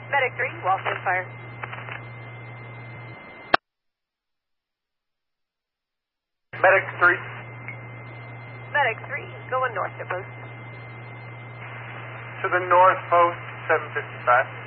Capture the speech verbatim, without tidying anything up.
Medic three, Washington Fire. Medic three. Medic three, going north to post. To the north post, seven fifty-five.